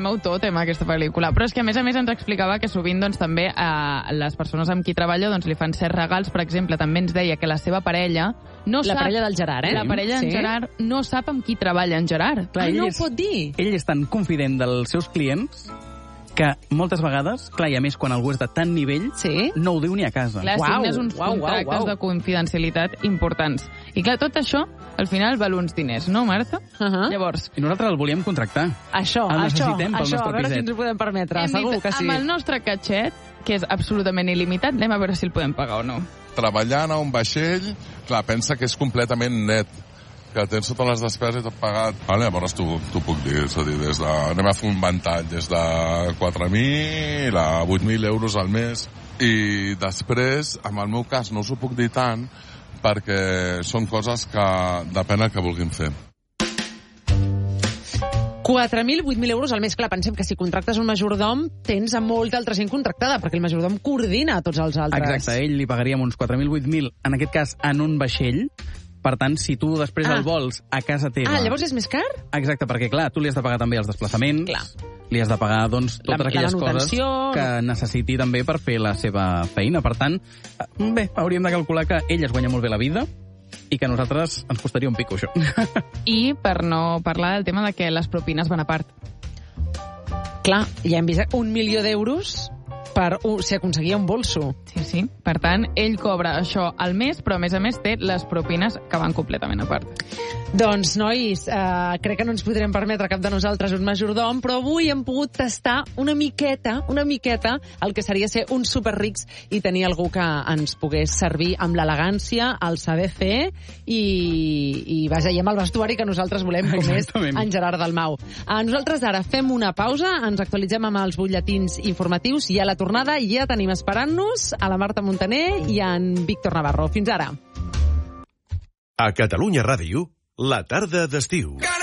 meu tot amb aquesta pel·lícula. Però és que, a més ens explicava que sovint doncs, també les persones amb qui treballa doncs, li fan certs regals. Per exemple, també ens deia que la seva parella no sap... La parella del Gerard, La parella d'en Gerard no sap amb qui treballa en Gerard. Clar, no ho pot dir. Ell és tan confident dels seus clients que moltes vegades, clar, i a més quan algú és de tant nivell, no ho diu ni a casa. Clar, signes uns contractes de confidencialitat importants. I clar, tot això, al final, val uns diners, no, Marta? Llavors... I nosaltres el volíem contractar. Això, el necessitem pel nostre a veure si ens ho podem permetre, segur que sí. Amb el nostre catxet, que és absolutament il·limitat, anem a veure si el podem pagar o no. Treballant a un vaixell, clar, pensa que és completament net, que tens totes les despeses tot pagat. Vale, llavors t'ho puc dir, és a dir, anem a fer un ventall des de 4.000 a 8.000 euros al mes, i després, en el meu cas, no us ho puc dir tant, perquè són coses que depèn del que vulguin fer. 4.000, 8.000 euros al mes. Clar, pensem que si contractes un majordom tens a molta altra gent contractada, perquè el majordom coordina tots els altres. Exacte, a ell li pagaríem uns 4.000, 8.000, en aquest cas, en un vaixell. Per tant, si tu després el vols a casa teva... Ah, llavors és més car? Exacte, perquè, clar, tu li has de pagar també els desplaçaments, li has de pagar, doncs, totes aquelles coses que necessiti també per fer la seva feina. Per tant, bé, hauríem de calcular que ell es guanya molt bé la vida i que a nosaltres ens costaria un pico, això. I per no parlar del tema de que les propines van a part. Clar, ja hem vist 1 milió d'euros per si aconseguia un bolso. Sí. Per tant, ell cobra això al mes, però a més té les propines que van completament a part. Doncs, nois, crec que no ens podrem permetre cap de nosaltres un majordom, però avui hem pogut tastar una miqueta el que seria ser uns superrics i tenir algú que ens pogués servir amb l'elegància, el saber fer i vaja, i amb el vestuari que nosaltres volem, com és en Gerard Dalmau. Nosaltres ara fem una pausa, ens actualitzem amb els butlletins informatius i a la tornada ja tenim esperant-nos a la Marta Montaner i en Víctor Navarro. Fins ara. A Catalunya Ràdio, la tarda d'estiu.